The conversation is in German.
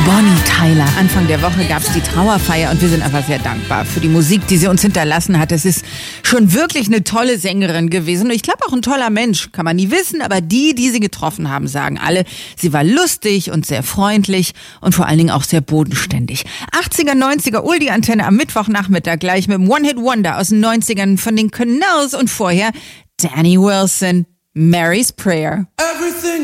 Bonnie Tyler. Anfang der Woche gab es die Trauerfeier und wir sind einfach sehr dankbar für die Musik, die sie uns hinterlassen hat. Es ist schon wirklich eine tolle Sängerin gewesen und ich glaube auch ein toller Mensch, kann man nie wissen, aber die sie getroffen haben, sagen alle, sie war lustig und sehr freundlich und vor allen Dingen auch sehr bodenständig. 80er, 90er, Uldi-Antenne am Mittwochnachmittag gleich mit dem One-Hit-Wonder aus den 90ern von den Canals und vorher Danny Wilson, Mary's Prayer. Everything